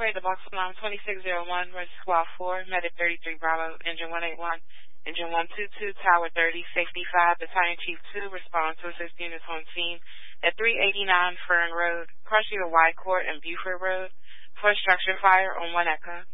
Operator box alarm 2601, Register Squad 4, Medic 33 Bravo, Engine 181, Engine 122, Tower 30, Safety 5, Battalion Chief 2, respond to assist units on scene at 389 Fern Road, partially to White Court and Buford Road, for structure fire on 1 Echo.